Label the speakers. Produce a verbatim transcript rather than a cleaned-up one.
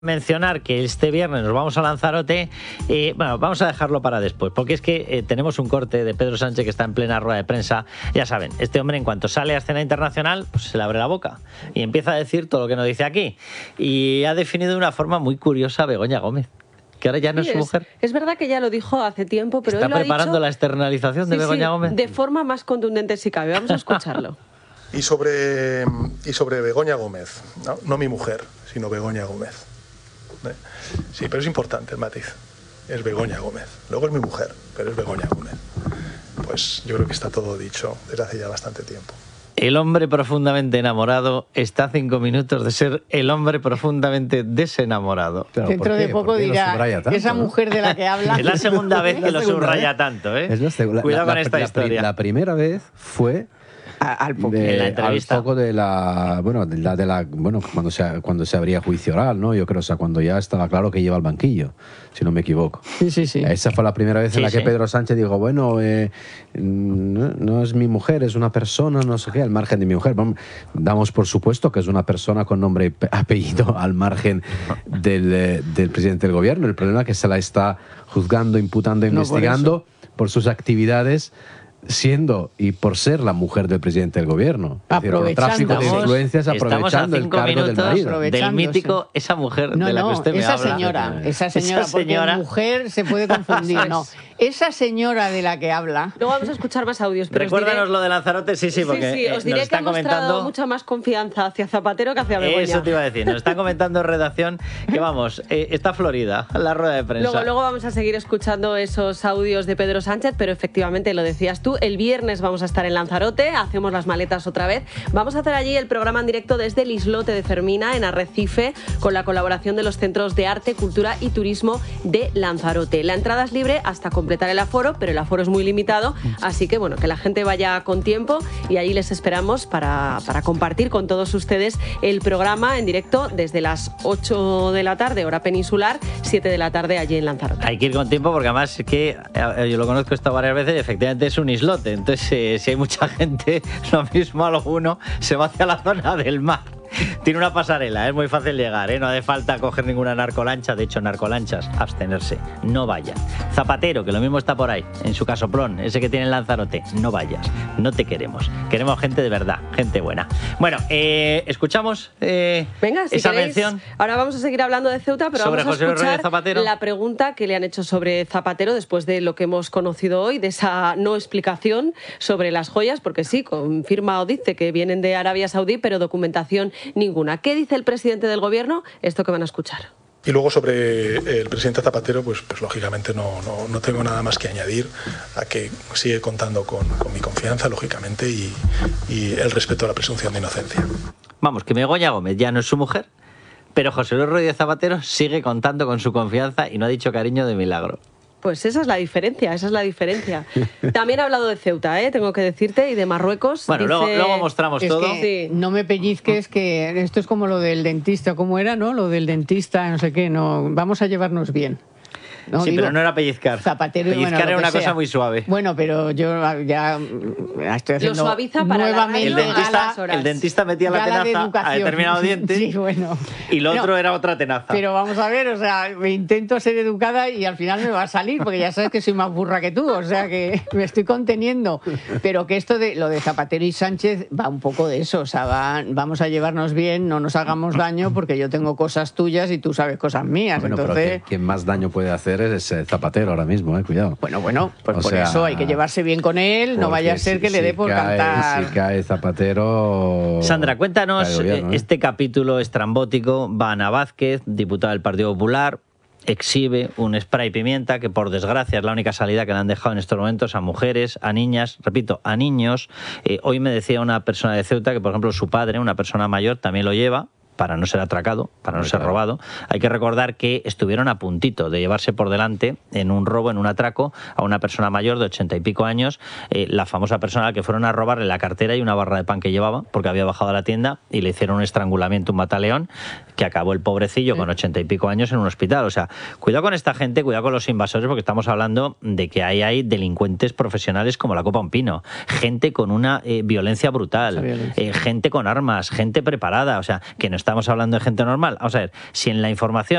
Speaker 1: mencionar que este viernes nos vamos a Lanzarote, eh, bueno, vamos a dejarlo para después, porque es que eh, tenemos un corte de Pedro Sánchez que está en plena rueda de prensa. Ya saben, este hombre en cuanto sale a escena internacional, pues se le abre la boca y empieza a decir todo lo que nos dice aquí. Y ha definido de una forma muy curiosa a Begoña Gómez, que ahora ya no sí, es su mujer.
Speaker 2: Es, es verdad que ya lo dijo hace tiempo, pero
Speaker 1: está
Speaker 2: él lo
Speaker 1: preparando
Speaker 2: ha dicho,
Speaker 1: la externalización de
Speaker 2: sí,
Speaker 1: Begoña
Speaker 2: sí,
Speaker 1: Gómez.
Speaker 2: De forma más contundente si cabe. Vamos a escucharlo.
Speaker 3: y, sobre, y sobre Begoña Gómez, no, no mi mujer, sino Begoña Gómez. ¿Eh? Sí, pero es importante el matiz. Es Begoña Gómez. Luego es mi mujer, pero es Begoña Gómez. Pues yo creo que está todo dicho desde hace ya bastante tiempo.
Speaker 1: El hombre profundamente enamorado está a cinco minutos de ser el hombre profundamente desenamorado.
Speaker 4: Dentro de poco dirá, tanto, esa ¿no? mujer de la que habla...
Speaker 1: Es la segunda vez que lo subraya tanto, ¿eh?
Speaker 5: Es la segunda,
Speaker 1: Cuidado
Speaker 5: la,
Speaker 1: con esta
Speaker 5: la,
Speaker 1: historia.
Speaker 5: La primera vez fue...
Speaker 4: Al poco,
Speaker 5: de,
Speaker 1: en la entrevista.
Speaker 5: Al poco de la, bueno, de la, de la, bueno, cuando se, cuando se abría juicio oral, ¿no? Yo creo, o sea, cuando ya estaba claro que lleva al banquillo, si no me equivoco.
Speaker 4: Sí, sí, sí.
Speaker 5: Esa fue la primera vez
Speaker 1: sí,
Speaker 5: en la que
Speaker 1: sí.
Speaker 5: Pedro Sánchez dijo, bueno, eh, no, no es mi mujer, es una persona, no sé qué, al margen de mi mujer. Damos por supuesto que es una persona con nombre y apellido al margen del, del presidente del gobierno. El problema es que se la está juzgando, imputando, investigando no por, por sus actividades, siendo y por ser la mujer del presidente del gobierno. Es decir, por tráfico de influencias, aprovechando el cargo del marido.
Speaker 1: Del mítico, esa mujer
Speaker 4: no,
Speaker 1: de la
Speaker 4: no,
Speaker 1: que usted me
Speaker 4: esa
Speaker 1: habla.
Speaker 4: Señora, esa señora,
Speaker 1: esa señora,
Speaker 4: porque mujer se puede confundir, no. Esa señora de la que habla...
Speaker 2: Luego vamos a escuchar más audios. Pero
Speaker 1: recuérdanos
Speaker 2: diré,
Speaker 1: lo de Lanzarote, sí, sí, porque
Speaker 2: sí, sí, os diré
Speaker 1: nos están
Speaker 2: que ha mostrado
Speaker 1: comentando...
Speaker 2: mucha más confianza hacia Zapatero que hacia Begoña.
Speaker 1: Eso te iba a decir, nos están comentando en redacción que vamos, eh, está Florida, la rueda de prensa.
Speaker 2: Luego, luego vamos a seguir escuchando esos audios de Pedro Sánchez, pero efectivamente, lo decías tú, el viernes vamos a estar en Lanzarote, hacemos las maletas otra vez. Vamos a hacer allí el programa en directo desde el islote de Fermina, en Arrecife, con la colaboración de los Centros de Arte, Cultura y Turismo de Lanzarote. La entrada es libre hasta completar el aforo, pero el aforo es muy limitado, así que bueno, que la gente vaya con tiempo y allí les esperamos para, para compartir con todos ustedes el programa en directo desde las ocho de la tarde, hora peninsular, siete de la tarde allí en Lanzarote.
Speaker 1: Hay que ir con tiempo porque además es que yo lo conozco esto varias veces y efectivamente es un islote, entonces eh, si hay mucha gente, lo mismo alguno se va hacia la zona del mar. Tiene una pasarela, es muy fácil llegar, ¿eh? No hace falta coger ninguna narcolancha. De hecho, narcolanchas, abstenerse, no vayan. Zapatero, que lo mismo está por ahí, en su casoplón, ese que tiene en Lanzarote, no vayas, no te queremos. Queremos gente de verdad, gente buena. Bueno, eh, escuchamos eh,
Speaker 2: Venga, si
Speaker 1: esa
Speaker 2: queréis,
Speaker 1: mención.
Speaker 2: Ahora vamos a seguir hablando de Ceuta, pero
Speaker 1: sobre
Speaker 2: vamos a
Speaker 1: José
Speaker 2: escuchar
Speaker 1: Zapatero.
Speaker 2: La pregunta que le han hecho sobre Zapatero después de lo que hemos conocido hoy, de esa no explicación sobre las joyas, porque sí, confirma o dice que vienen de Arabia Saudí, pero documentación ninguna. ¿Qué dice el presidente del gobierno? Esto que van a escuchar.
Speaker 3: Y luego sobre el presidente Zapatero, pues, pues lógicamente no, no, no tengo nada más que añadir a que sigue contando con, con mi confianza, lógicamente, y, y el respeto a la presunción de inocencia.
Speaker 1: Vamos, que Begoña Gómez ya no es su mujer, pero José Luis Rodríguez Zapatero sigue contando con su confianza y no ha dicho cariño de milagro.
Speaker 2: Pues esa es la diferencia, esa es la diferencia. También ha hablado de Ceuta, ¿eh? Tengo que decirte, y de Marruecos.
Speaker 1: Bueno,
Speaker 2: dice...
Speaker 1: luego, luego mostramos
Speaker 4: es
Speaker 1: todo.
Speaker 4: Que sí. No me pellizques, que esto es como lo del dentista, ¿cómo era, no? Lo del dentista, no sé qué, no, vamos a llevarnos bien. No,
Speaker 1: sí,
Speaker 4: digo,
Speaker 1: pero no era pellizcar.
Speaker 4: Zapatero,
Speaker 1: pellizcar
Speaker 4: bueno,
Speaker 1: era una
Speaker 4: sea.
Speaker 1: cosa muy suave.
Speaker 4: Bueno, pero yo ya estoy haciendo
Speaker 2: lo suaviza para
Speaker 4: nuevamente
Speaker 1: el dentista,
Speaker 2: horas.
Speaker 1: el dentista metía la
Speaker 4: Gala
Speaker 1: tenaza
Speaker 4: de
Speaker 1: a determinado diente
Speaker 4: sí, bueno.
Speaker 1: y lo
Speaker 4: no,
Speaker 1: otro era otra tenaza.
Speaker 4: Pero vamos a ver, o sea, me intento ser educada y al final me va a salir, porque ya sabes que soy más burra que tú, o sea que me estoy conteniendo. Pero que esto de lo de Zapatero y Sánchez va un poco de eso, o sea, va, vamos a llevarnos bien, no nos hagamos daño, porque yo tengo cosas tuyas y tú sabes cosas mías.
Speaker 5: Bueno,
Speaker 4: entonces...
Speaker 5: pero quien más daño puede hacer es eh, Zapatero ahora mismo, eh, cuidado.
Speaker 4: Bueno, bueno, pues
Speaker 5: o
Speaker 4: por
Speaker 5: sea,
Speaker 4: eso hay que llevarse bien con él, no vaya a ser
Speaker 5: si,
Speaker 4: que le
Speaker 5: si
Speaker 4: dé por
Speaker 5: cae,
Speaker 4: cantar.
Speaker 5: Si cae Zapatero...
Speaker 1: Sandra, cuéntanos
Speaker 5: cae gobierno, ¿eh?
Speaker 1: este capítulo estrambótico. Va Ana Vázquez, diputada del Partido Popular, exhibe un spray pimienta que por desgracia es la única salida que le han dejado en estos momentos a mujeres, a niñas, repito, a niños. Eh, hoy me decía una persona de Ceuta que, por ejemplo, su padre, una persona mayor, también lo lleva, para no ser atracado, para no ser robado. Hay que recordar que estuvieron a puntito de llevarse por delante en un robo, en un atraco, a una persona mayor de ochenta y pico años, eh, la famosa persona a la que fueron a robarle la cartera y una barra de pan que llevaba, porque había bajado a la tienda, y le hicieron un estrangulamiento, un mataleón, que acabó el pobrecillo con ochenta y pico años en un hospital. O sea, cuidado con esta gente, cuidado con los invasores, porque estamos hablando de que ahí hay delincuentes profesionales como la copa un pino, gente con una eh, violencia brutal, violencia. Eh, gente con armas, gente preparada, o sea, que no está estamos hablando de gente normal. Vamos a ver, si en la información